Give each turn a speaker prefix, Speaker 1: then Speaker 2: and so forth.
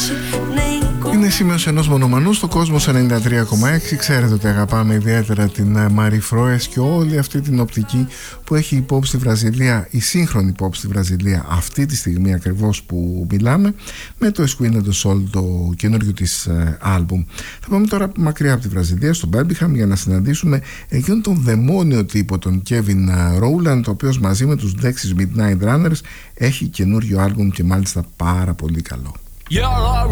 Speaker 1: Είναι σημείος ενός μονομανού στο Κόσμος 93,6. Ξέρετε ότι αγαπάμε ιδιαίτερα την Μαρή Φροές και όλη αυτή την οπτική που έχει η pop στη Βραζιλία, η σύγχρονη pop στη Βραζιλία αυτή τη στιγμή ακριβώς που μιλάμε, με το Esquina do Sol, το καινούριο της άλμπουμ. Θα πάμε τώρα μακριά από τη Βραζιλία, στο Μπέρμπιχαμ, για να συναντήσουμε εκείνον τον δαιμόνιο τύπο, τον Kevin Rowland, ο οποίος μαζί με τους Dexys Midnight Runners έχει καινούριο άλμπουμ και μάλιστα πάρα πολύ καλό.